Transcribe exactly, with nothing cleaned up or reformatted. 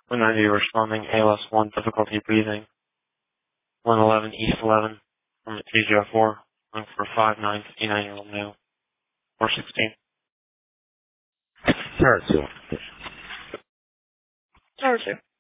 one ninety responding, A L S one, difficulty breathing. one eleven East eleven, from three zero four, looking for a five nine, fifty-nine-year-old male. four sixteen. Tower two. Tower two.